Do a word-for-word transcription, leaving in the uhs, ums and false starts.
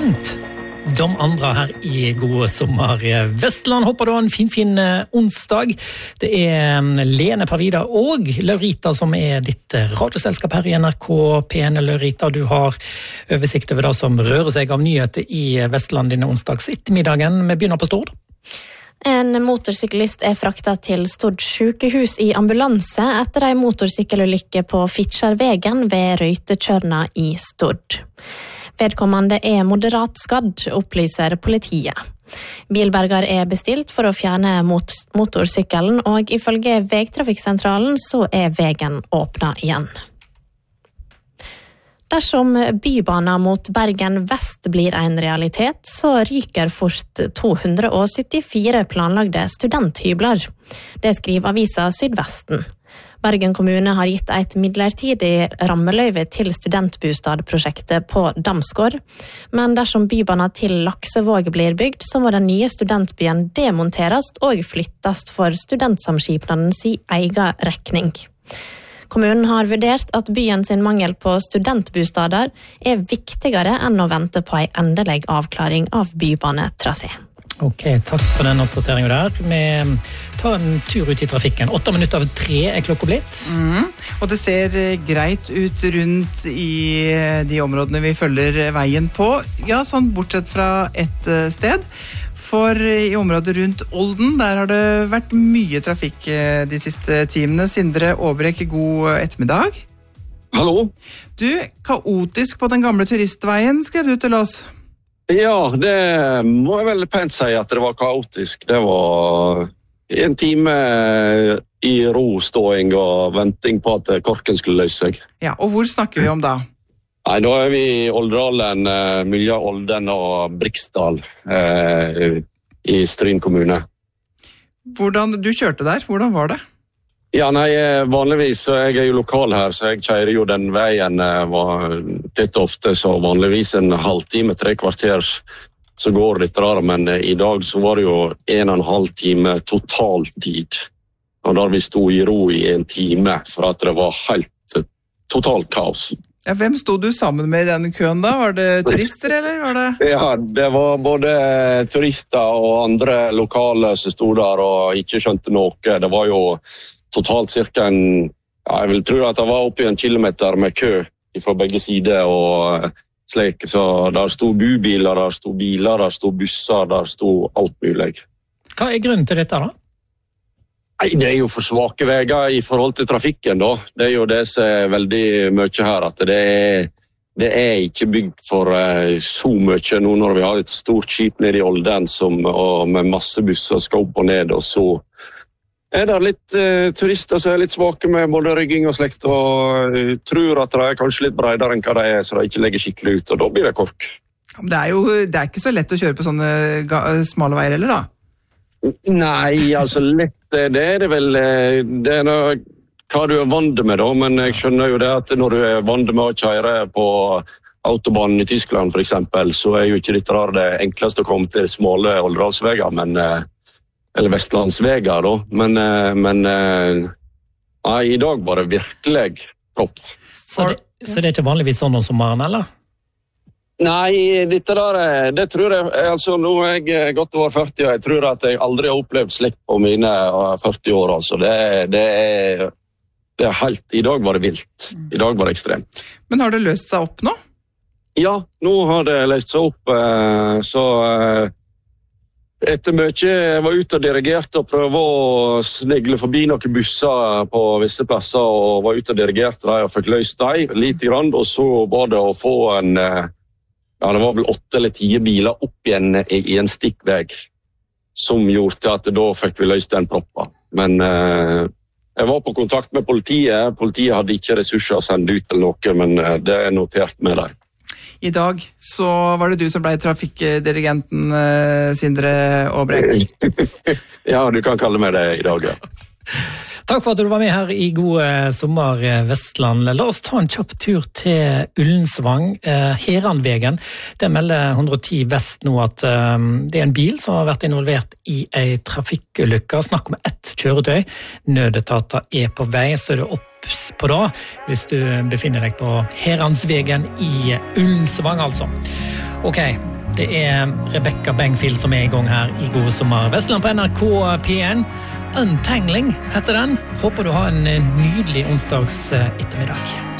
Kjent. De andre her i gode sommer Vestland håper du har en fin, fin onsdag. Det er Lene Parvida og Laurita som er ditt radioselskap her i N R K P en. Laurita, du har oversikt over det som rører seg av nyheter i Vestland denne onsdags ettermiddagen. Vi begynner på Stord. En motorsyklist er fraktet til Stord sykehus i ambulanse etter en motorsykkelulykke på Fitjarvegen ved Røytetjørna i Stord. Vedkommende er moderat skadd, opplyser politiet. Bilberger er bestilt for å fjerne mot motorsykkelen, og ifølge Vegtrafikksentralen så er veien åpnet igjen. Dersom bybana mot Bergen Vest blir en realitet, så ryker fort to hundre syttifire planlagde studenthybler. Det skriver avisa Sydvesten. Bergen kommune har gitt et midlertidig rammeløyve til studentbostadprosjektet på Damsgård, men dersom bybana til Laksevåg blir bygd, så må den nye studentbyen demonteres og flyttes for studentsamskipnadens egen rekning. Kommunen har vurdert at byen sin mangel på studentbostader er viktigere enn å vente på en endelig avklaring av bybanetrasé. Ok, takk for den oppdateringen der. Vi tar en tur ut i trafikken. Åtte minutter over tre er klokka blitt. Mm. Og det ser greit ut rundt i de områdene vi følger veien på. Ja, sånn bortsett fra et sted. For i området rundt Olden, der har det vært mye trafikk de siste timene. Sindre Aabrek, god ettermiddag. Hallo. Du, kaotisk på den gamle turistveien, skrev du til oss. Ja, det må jeg vel pent si at det var kaotisk. Det var en time i roståing og venting på at korken skulle løse seg. Ja, og hvor snakker vi om da? Nei, da er vi i Olderdalen, miljø Olden og Briksdal eh, i Stryn kommune. Hvordan, du kjørte der, hvordan var det? Ja, nei, vanligvis, så jeg er jo lokal her, så jeg kjører jo den veien var tett ofte, så vanligvis en halvtime, tre kvarter, så går dette der, men i dag så var det jo en og en halv time totaltid, og da vi stod i ro i en time, for at det var helt totalt kaos. Ja, hvem stod du sammen med i denne køen da? Var det turister, eller var det? Ja, det var både turister og andre lokale som stod der og ikke skjønte noe. Det var jo totalt cirka en, ja, jeg vil tro at det var oppi en kilometer med kø fra begge sider og slik. Så der stod bubiler, der stod biler, der stod busser, der stod alt mulig. Hva er grunnen til dette da? Nei, det er jo for svake veier i forhold til trafikken da. Det er jo det som er veldig mye her, at det er, det er ikke bygd for uh, så mye nå når vi har et stort skip nede i Olden som, og med masse busser skal opp og ned, og så er det litt uh, turister som er litt svake med både rygging og slekt, og uh, tror at de er kanskje litt bredere enn hva de er, så de ikke legger skikkelig ut, og da blir det kork. Det er jo det er ikke så lett å kjøre på sånne ga, smale veier heller da? Nei, altså lett, det er det vel, det er noe, hva du er vant med da, men jeg skjønner jo det at når du er vant med å kjøre på autobanen i Tyskland for eksempel, så er jo ikke dette der det enkleste å komme til smale Olderdalsveger, men, eller Vestlandsveger da, men, men nei, i dag var det virkelig topp. Så det, så det er ikke vanligvis sånn om sommeren, eller? Nei, dette der, det tror jeg, altså nå er jeg godt over førti, og jeg tror at jeg aldri har opplevd slikt på mine førti år, altså. Det, det, er, det er helt, i dag var det vilt, i dag var det ekstremt. Men har det løst seg opp nå? Ja, nå har det løst seg opp, så etter mye jeg var ute og dirigerte og prøvde å snegle forbi noen busser på visse plasser, og var ute og dirigerte dem og fikk løst dem litt grann, og så var det å få en ja, det var vel åtte eller ti biler opp igjen i, i en stikkveg, som gjorde til at da fikk vi løst den proppa. Men eh, jeg var på kontakt med politiet. Politiet hadde ikke ressurser å sende ut eller noe, men eh, det er notert med dem. I dag så var det du som ble trafikkdirigenten, eh, Sindre Aabrek. Ja, du kan kalle meg det i dag, ja. Takk for at du var med her i gode sommer Vestland. La oss ta en kjapp tur til Ullensvang, eh, Heranvegen. Det melder hundre og ti Vest nå at eh, det er en bil som har vært involvert i en trafikkulykke. Snakk om ett kjøretøy. Nødetater er på vei, så er det obs på det, hvis du befinner deg på Heransvegen i Ullensvang, altså. Ok, Det er Rebecca Bengfield som er i gang her i God sommer Vestland på N R K P en. Untangling heter den. Håper du har en nydelig onsdags ettermiddag.